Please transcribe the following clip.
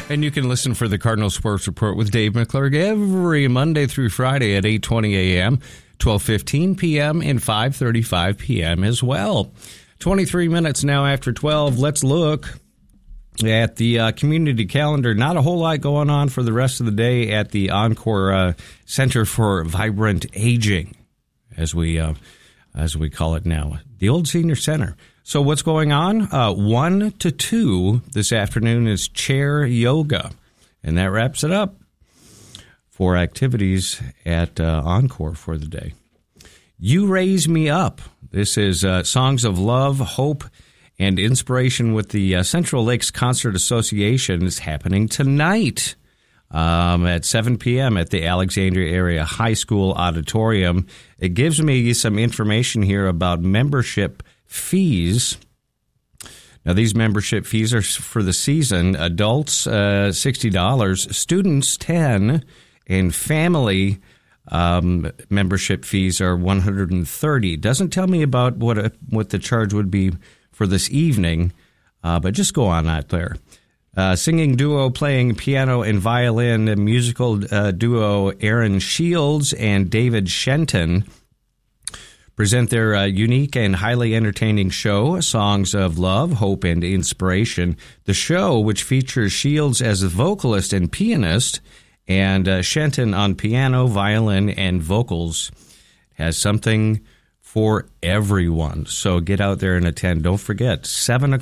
And you can listen for the Cardinal Sports Report with Dave McClurg every Monday through Friday at 8:20 a.m., 12:15 p.m., and 5:35 p.m. as well. 23 minutes now after 12. Let's look at the community calendar. Not a whole lot going on for the rest of the day at the Encore Center for Vibrant Aging, as we call it now, the old senior center. So what's going on? 1 to 2 this afternoon is chair yoga, and that wraps it up for activities at Encore for the day. You Raise Me Up. This is songs of love, hope, and inspiration with the Central Lakes Concert Association. Is happening tonight at 7 p.m. at the Alexandria Area High School Auditorium. It gives me some information here about membership fees. Now, these membership fees are for the season. Adults, $60, students, $10, and family membership fees are $130. Doesn't tell me about what the charge would be for this evening, but just go on out there. Singing duo playing piano and violin, musical duo Aaron Shields and David Shenton present their unique and highly entertaining show, Songs of Love, Hope, and Inspiration. The show, which features Shields as a vocalist and pianist, and Shenton on piano, violin, and vocals, has something for everyone. So get out there and attend. Don't forget, 7 o'clock.